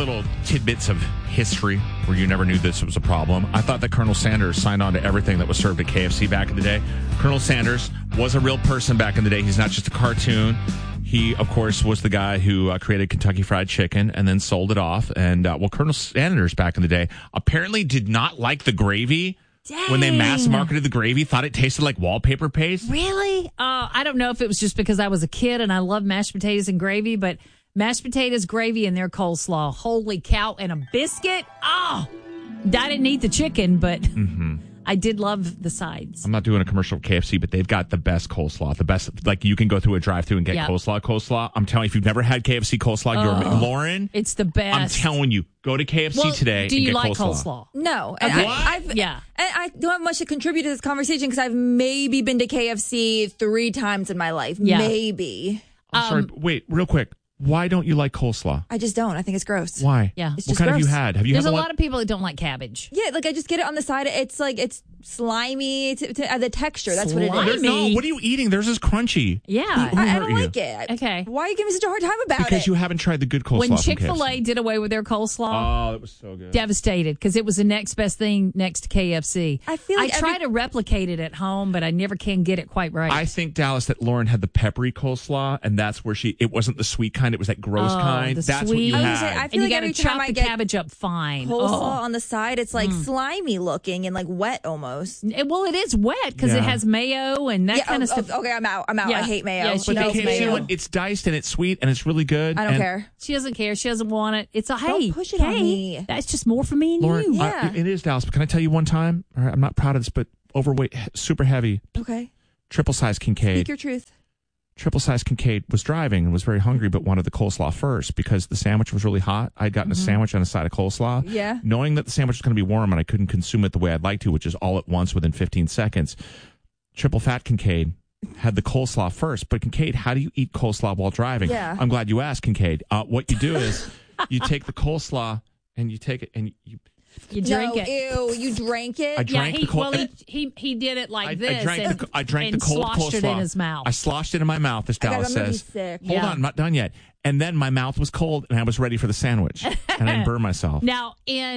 little tidbits of history where you never knew this was a problem. I thought that Colonel Sanders signed on to everything that was served at KFC back in the day. Colonel Sanders was a real person back in the day. He's not just a cartoon. He, of course, was the guy who created Kentucky Fried Chicken and then sold it off. And, Colonel Sanders back in the day apparently did not like the gravy. Dang. When they mass marketed the gravy, thought it tasted like wallpaper paste. Really? I don't know if it was just because I was a kid and I love mashed potatoes and gravy, but mashed potatoes, gravy, and their coleslaw. Holy cow. And a biscuit. Oh, I didn't eat the chicken, but I did love the sides. I'm not doing a commercial for KFC, but they've got the best coleslaw. The best, like you can go through a drive-through and get coleslaw. I'm telling you, if you've never had KFC coleslaw, Lauren, it's the best. I'm telling you, go to KFC today do and you get like coleslaw. No. And I don't have much to contribute to this conversation because I've maybe been to KFC 3 times in my life. Yeah. Maybe. I'm sorry. Wait, real quick. Why don't you like coleslaw? I just don't. I think it's gross. Why? Yeah. It's what just kind have you gross. had? Have you There's had a the lot of people that don't like cabbage. Yeah, like I just get it on the side. It's like it's slimy. The texture. That's what it Slimy? is. No, what are you eating? Theirs is crunchy. Yeah. I don't like it. Okay. Why are you giving me such a hard time about it? Because you haven't tried the good coleslaw When from Chick-fil-A KFC. did away with their coleslaw, Oh, that was so good. devastated because it was the next best thing next to KFC. I feel like I try to replicate it at home, but I never can get it quite right. I think, Dallas, that Lauren had the peppery coleslaw, and that's where it wasn't the sweet kind, it was that gross kind. the That's sweet. what you I was had. gonna say, I and feel you like got to every time chop I the get cabbage up fine. coleslaw on the side, it's like slimy looking and like wet almost. Well, it is wet because it has mayo and that kind of stuff. Okay, I'm out. Yeah. I hate mayo. Yeah, she But the hates KFC mayo. one, it's diced and it's sweet and it's really good. I don't and care. She doesn't care. She doesn't want it. It's a Don't push it on me. That's just more for me and Lauren, you. Yeah. it is, Dallas, but can I tell you one time? All right, I'm not proud of this, but overweight, super heavy, Okay. triple size Kincaid. Speak your truth. Triple size Kincaid was driving and was very hungry, but wanted the coleslaw first because the sandwich was really hot. I'd gotten a sandwich on a side of coleslaw. Yeah. Knowing that the sandwich was going to be warm and I couldn't consume it the way I'd like to, which is all at once within 15 seconds. Triple fat Kincaid had the coleslaw first. But Kincaid, how do you eat coleslaw while driving? Yeah. I'm glad you asked, Kincaid. What you do is you take the coleslaw and you take it and you drink it. Ew, you drank it? I drank the cold. He did it like this. I drank the and cold sloshed coleslaw. it in his mouth. I sloshed it in my mouth, as Dallas I'm gonna be says. sick. Hold on, I'm not done yet. And then my mouth was cold, and I was ready for the sandwich, and I didn't burn myself. Now,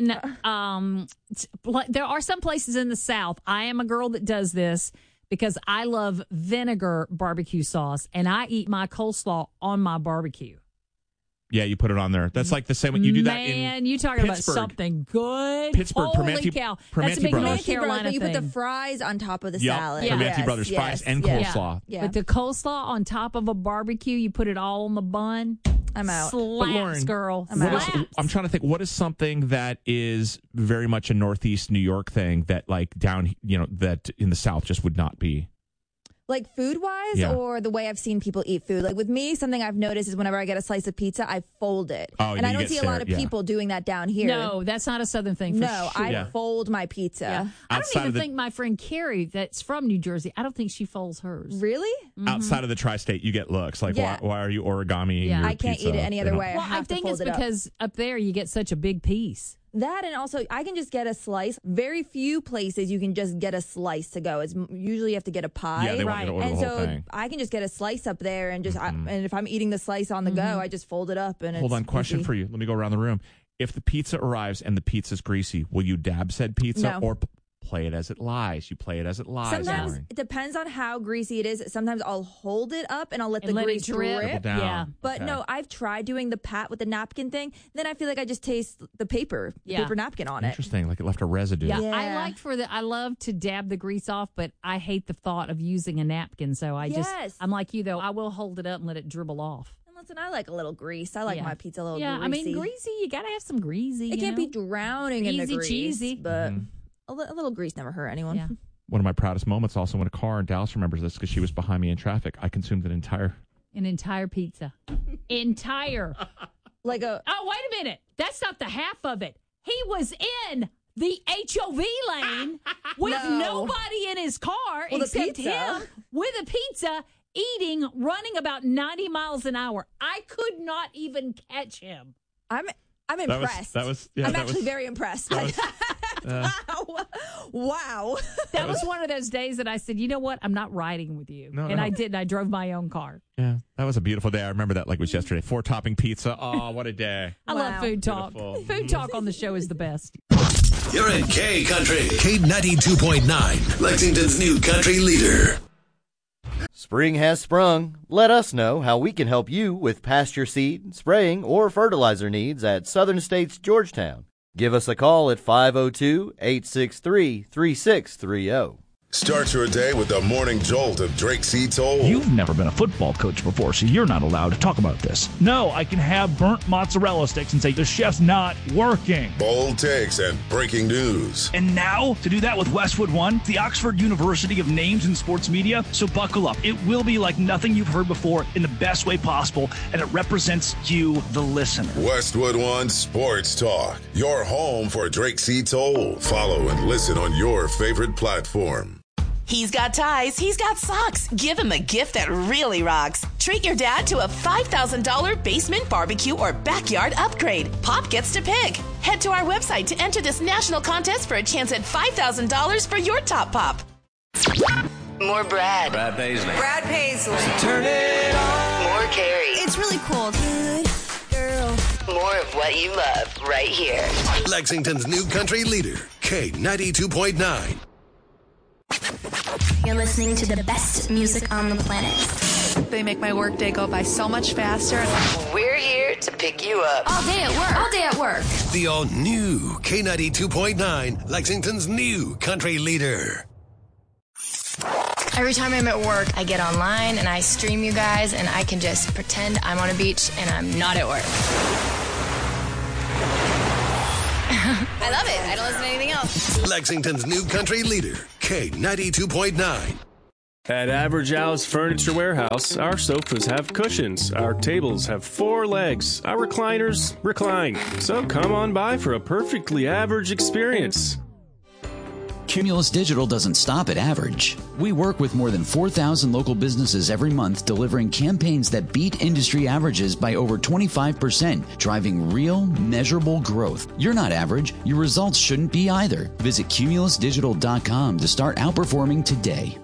there are some places in the South. I am a girl that does this because I love vinegar barbecue sauce, and I eat my coleslaw on my barbecue. Yeah, you put it on there. That's like the same. You do that in Man, you talking about Pittsburgh. something good? Pittsburgh, Holy Permanente- cow! Permanente That's a big Brothers. North Carolina you thing. put the fries on top of the Yep. salad. Yeah. Permanente Brothers fries and coleslaw. Yeah. But the coleslaw on top of a barbecue, you put it all on the bun. I'm out. Slaps, Lauren, girl. I'm What out. Slaps. I'm trying to think. What is something that is very much a Northeast New York thing that, like down, that in the South just would not be? Like food-wise or the way I've seen people eat food? Like with me, something I've noticed is whenever I get a slice of pizza, I fold it. Oh, and I you don't get see a lot of stared, yeah. people doing that down here. No, that's not a Southern thing. For No, sure. I fold my pizza. Yeah. I Outside don't of even the- think my friend Carrie, that's from New Jersey, I don't think she folds hers. Really? Outside of the tri-state, you get looks like, Yeah. why are you origami? Yeah. I can't eat it any other way. I Well, I have to think fold it's it up. because up there you get such a big piece. That and also I can just get a slice. Very few places you can just get a slice to go. It's usually you have to get a pie. Yeah, they want you to order and the whole so thing. I can just get a slice up there and just and if I'm eating the slice on the go, I just fold it up and Hold it's on, question easy. for you. Let me go around the room. If the pizza arrives and the pizza's greasy, will you dab said pizza No. or play it as it lies? You play it as it lies. Sometimes Lauren. it depends on how greasy it is. Sometimes I'll hold it up and I'll let And the let it grease drip. Dribble down. Yeah. But Okay. no, I've tried doing the pat with the napkin thing. Then I feel like I just taste the paper napkin on it. Interesting. Like it left a residue. Yeah, Yeah. I love to dab the grease off, but I hate the thought of using a napkin. So Yes. I'm like you though. I will hold it up and let it dribble off. And listen, I like a little grease. I like Yeah. my pizza a little Yeah, greasy. I mean greasy. You gotta have some greasy. It can't be drowning in the Easy grease. cheesy. But a little grease never hurt anyone. Yeah. One of my proudest moments also in a car, and Dallas remembers this because she was behind me in traffic. I consumed an entire pizza. Entire. Like a Oh, wait a minute. That's not the half of it. He was in the HOV lane with No. nobody in his car Well, the except pizza. him with a pizza, running about 90 miles an hour. I could not even catch him. I'm impressed. that was I'm that actually was- very impressed. that was- Wow. That was one of those days that I said, you know what? I'm not riding with you. I didn't. I drove my own car. Yeah, that was a beautiful day. I remember that like it was yesterday. 4-topping pizza. Oh, what a day. I love food talk. Beautiful. Food talk on the show is the best. You're in K Country. K92.9, Lexington's new country leader. Spring has sprung. Let us know how we can help you with pasture seed, spraying, or fertilizer needs at Southern States Georgetown. Give us a call at 502-863-3630. Start your day with the morning jolt of Drake C. Toll. You've never been a football coach before, so you're not allowed to talk about this. No, I can have burnt mozzarella sticks and say the chef's not working. Bold takes and breaking news. And now, to do that with Westwood One, the Oxford University of Names in Sports Media. So buckle up. It will be like nothing you've heard before in the best way possible, and it represents you, the listener. Westwood One Sports Talk. Your home for Drake C. Toll. Follow and listen on your favorite platform. He's got ties, he's got socks. Give him a gift that really rocks. Treat your dad to a $5,000 basement barbecue or backyard upgrade. Pop gets to pick. Head to our website to enter this national contest for a chance at $5,000 for your top pop. More Brad. Brad Paisley. Brad Paisley. Turn it on. More Carrie. It's really cool. Good girl. More of what you love right here. Lexington's new country leader, K92.9. You're listening to the best music on the planet. They make my workday go by so much faster. We're here to pick you up. All day at work. All day at work. The all-new K92.9, Lexington's new country leader. Every time I'm at work, I get online and I stream you guys, and I can just pretend I'm on a beach and I'm not at work. I love it. I don't listen to anything else. Lexington's new country leader, K92.9. At Average Al's Furniture Warehouse, our sofas have cushions, our tables have 4 legs, our recliners recline. So come on by for a perfectly average experience. Cumulus Digital doesn't stop at average. We work with more than 4,000 local businesses every month, delivering campaigns that beat industry averages by over 25%, driving real, measurable growth. You're not average. Your results shouldn't be either. Visit cumulusdigital.com to start outperforming today.